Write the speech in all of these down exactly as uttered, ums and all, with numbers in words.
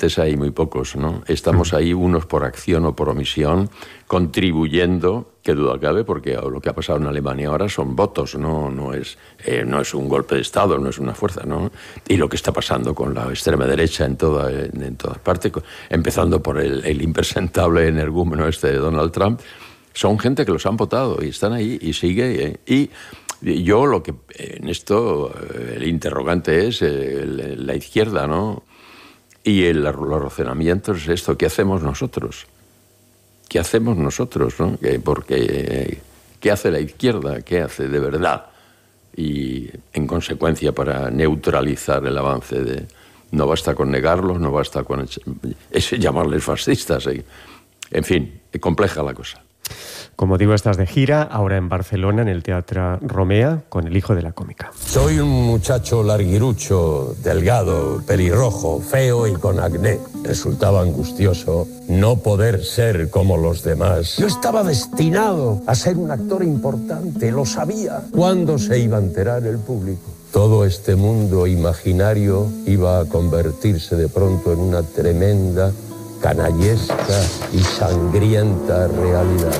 intereses hay muy pocos, ¿no? Estamos ahí unos por acción o por omisión, contribuyendo, que duda cabe, porque lo que ha pasado en Alemania ahora son votos, no, no, es, eh, no es un golpe de Estado, no es una fuerza, ¿no? Y lo que está pasando con la extrema derecha en, toda, en, en todas partes, empezando por el, el impresentable energúmeno este de Donald Trump, son gente que los han votado y están ahí y sigue. Eh, y yo lo que en esto, el interrogante es eh, la izquierda, ¿no? Y el, los razonamientos es esto, ¿qué hacemos nosotros? ¿Qué hacemos nosotros, no? Porque, ¿qué hace la izquierda? ¿Qué hace de verdad? Y, en consecuencia, para neutralizar el avance de... No basta con negarlos, no basta con es llamarles fascistas. ¿eh? En fin, compleja la cosa. Como digo, estás de gira, ahora en Barcelona, en el Teatro Romea, con El hijo de la cómica. Soy un muchacho larguirucho, delgado, pelirrojo, feo y con acné. Resultaba angustioso no poder ser como los demás. Yo estaba destinado a ser un actor importante, lo sabía. ¿Cuándo se iba a enterar el público? Todo este mundo imaginario iba a convertirse de pronto en una tremenda, canallesca y sangrienta realidad.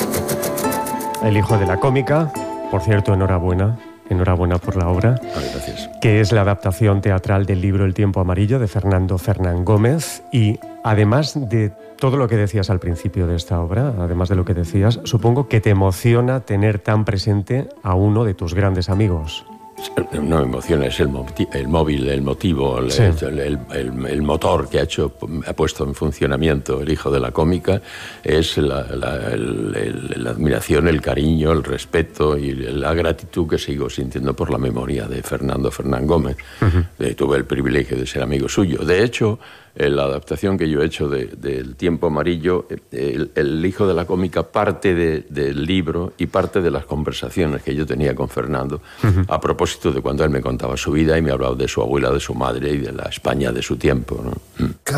El hijo de la cómica, por cierto, enhorabuena, enhorabuena por la obra. Ay, gracias. Que es la adaptación teatral del libro El tiempo amarillo de Fernando Fernán Gómez. Y además de todo lo que decías al principio de esta obra, además de lo que decías, supongo que te emociona tener tan presente a uno de tus grandes amigos. No me emociona, es el, moti- el móvil, el motivo, el, sí. el, el, el, el motor que ha hecho, ha puesto en funcionamiento el hijo de la cómica, es la, la, el, el, la admiración, el cariño, el respeto y la gratitud que sigo sintiendo por la memoria de Fernando Fernán Gómez. Uh-huh. Eh, tuve el privilegio de ser amigo suyo. De hecho, en la adaptación que yo he hecho de, de El tiempo amarillo, el, el hijo de la cómica parte de, del libro y parte de las conversaciones que yo tenía con Fernando, uh-huh. a propósito de cuando él me contaba su vida y me hablaba de su abuela, de su madre y de la España de su tiempo, ¿no?